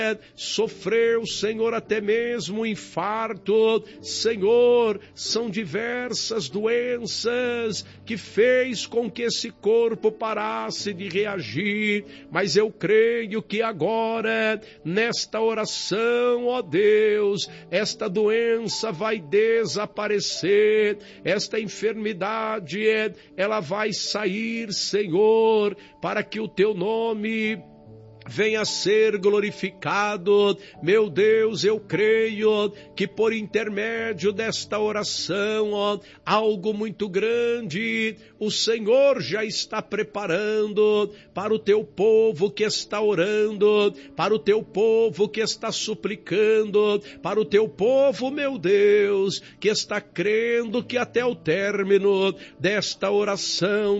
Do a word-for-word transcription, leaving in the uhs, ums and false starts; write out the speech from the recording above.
sofreu, Senhor, até mesmo infarto. Senhor, são diversas doenças que fez com que esse corpo parasse de reagir, mas eu creio que agora, nesta oração, ó Deus, esta doença vai desaparecer, esta enfermidade, ela vai sair, Senhor, para que o teu nome venha a ser glorificado. Meu Deus, eu creio que por intermédio desta oração, ó, algo muito grande o Senhor já está preparando para o teu povo que está orando, para o teu povo que está suplicando, para o teu povo, meu Deus, que está crendo que até o término desta oração